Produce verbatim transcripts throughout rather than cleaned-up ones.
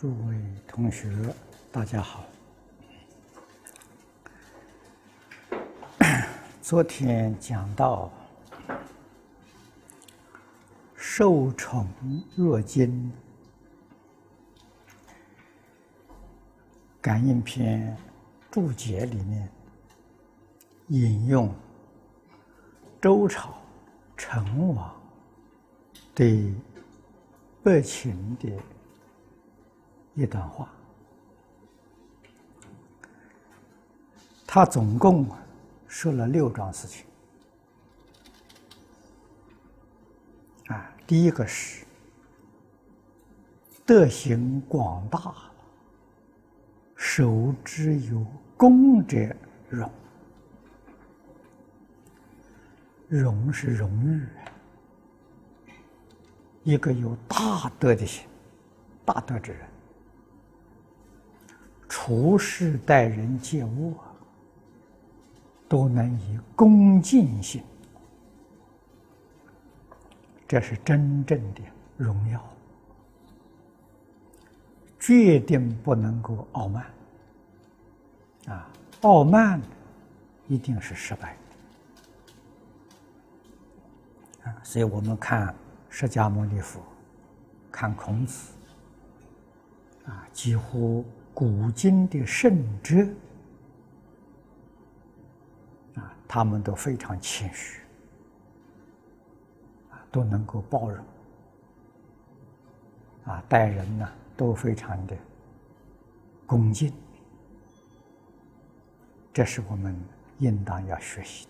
诸位同学，大家好。昨天讲到受宠若惊感应篇注解里面引用周朝成王对伯禽的一段话，他总共说了六桩事情。啊，第一个是德行广大，受之有功者荣。荣是荣誉，一个有大德的心，大德之人，处事待人接物都能以恭敬心，这是真正的荣耀，决定不能够傲慢啊！傲慢一定是失败的啊！所以我们看释迦牟尼佛，看孔子啊，几乎古今的圣哲啊，他们都非常谦虚啊，都能够包容啊，待人呢都非常的恭敬，这是我们应当要学习的。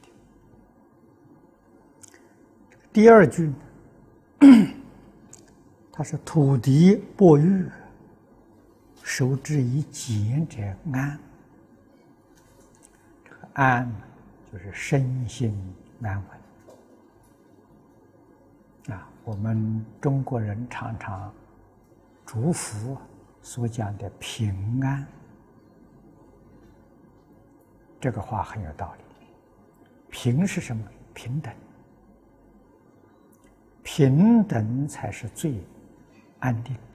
第二句呢，它是土地薄玉，受之以俭者安。这个安就是身心安稳啊。我们中国人常常祝福所讲的平安，这个话很有道理。平是什么？平等，平等才是最安定的。